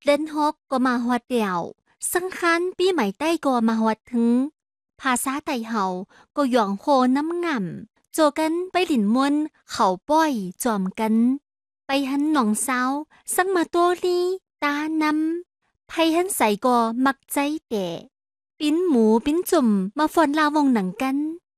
6ก็มาฮอดแล้วสังคัญปีใหม่ใต้ก็มาฮอดถึงภาษาไต้เฮาก็หยองโฮน้ำง่ำโจกันไปหลินมวนเขาป้อยจอมกันไปหันหนองเศร้าสังมาโตลีตานำไผหันใส่ก็มักใจแต่ปิ้นหมูปิ้นจุ่มมาฟอนลาวงหนังกัน